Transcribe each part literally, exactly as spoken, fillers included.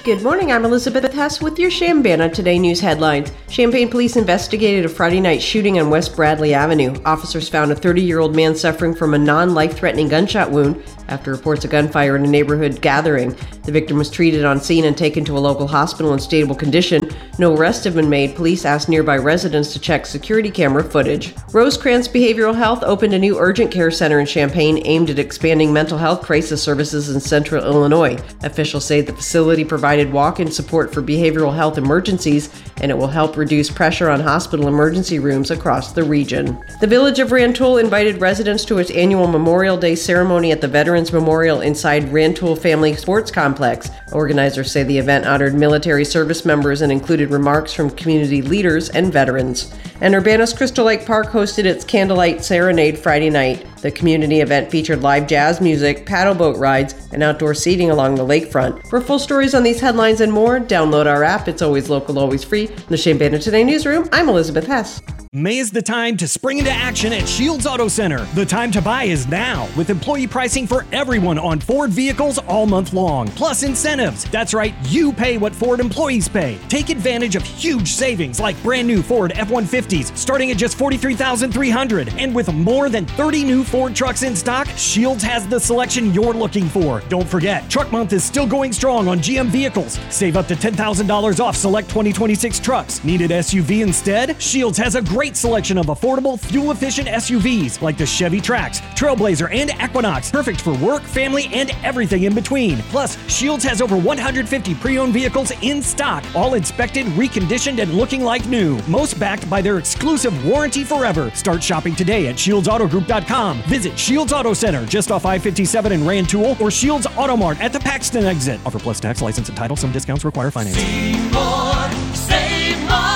Good morning, I'm Elizabeth Hess with your Shambana Today News headlines. Champaign police investigated a Friday night shooting on West Bradley Avenue. Officers found a thirty-year-old man suffering from a non-life-threatening gunshot wound after reports of gunfire in a neighborhood gathering. The victim was treated on scene and taken to a local hospital in stable condition. No arrests have been made. Police asked nearby residents to check security camera footage. Rosecrance Behavioral Health opened a new urgent care center in Champaign aimed at expanding mental health crisis services in central Illinois. Officials say the facility provided walk-in support for behavioral health emergencies, and it will help reduce pressure on hospital emergency rooms across the region. The Village of Rantoul invited residents to its annual Memorial Day ceremony at the Veterans Memorial inside Rantoul Family Sports Complex. Organizers say the event honored military service members and included remarks from community leaders and veterans. And Urbanus Crystal Lake Park hosted its Candlelight Serenade Friday night. The community event featured live jazz music, paddle boat rides, and outdoor seating along the lakefront. For full stories on these headlines and more, download our app. It's always local, always free. In the Shambana Today newsroom, I'm Elizabeth Hess. May is the time to spring into action at Shields Auto Center. The time to buy is now, with employee pricing for everyone on Ford vehicles all month long, plus incentives. That's right, you pay what Ford employees pay. Take advantage of huge savings like brand new Ford F one fifties starting at just forty-three thousand three hundred dollars. And with more than thirty new Ford trucks in stock, Shields has the selection you're looking for. Don't forget, Truck Month is still going strong on G M vehicles. Save up to ten thousand dollars off select twenty twenty-six trucks. Need an S U V instead? Shields has a great selection of affordable, fuel-efficient S U Vs like the Chevy Trax, Trailblazer, and Equinox. Perfect for work, family, and everything in between. Plus, Shields has over one hundred fifty pre-owned vehicles in stock, all inspected, reconditioned, and looking like new. Most backed by their exclusive warranty forever. Start shopping today at shields auto group dot com. Visit Shields Auto Center just off I fifty-seven in Rantoul or Shields Auto Mart at the Paxton exit. Offer plus tax, license, and title. Some discounts require financing. Save more, save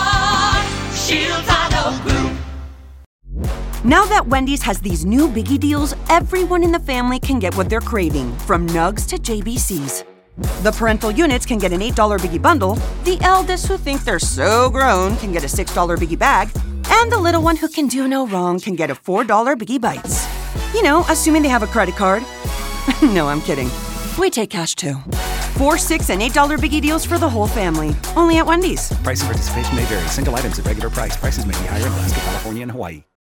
more. Shields Auto Group. Now that Wendy's has these new biggie deals, everyone in the family can get what they're craving, from nugs to J B Cs. The parental units can get an eight dollar biggie bundle, the eldest who think they're so grown can get a six dollar biggie bag, and the little one who can do no wrong can get a four dollar biggie bites. You know, assuming they have a credit card. No, I'm kidding. We take cash too. Four, six, and eight dollar biggie deals for the whole family. Only at Wendy's. Price and participation may vary. Single items at regular price. Prices may be higher in Alaska, California, and Hawaii.